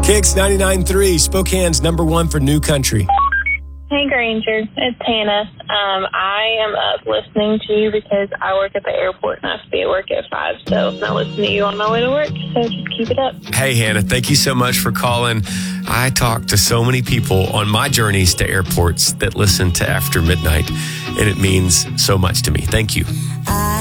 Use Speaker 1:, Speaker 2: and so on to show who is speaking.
Speaker 1: Kicks 99.3, Spokane's number one for new country.
Speaker 2: Hey, Granger. It's Hannah. I am up listening to you because I work at the airport and I have to be at work at 5. So I'm not listening to you on my way to work. So just keep it up.
Speaker 1: Hey, Hannah, thank you so much for calling. I talk to so many people on my journeys to airports that listen to After Midnight, and it means so much to me. Thank you.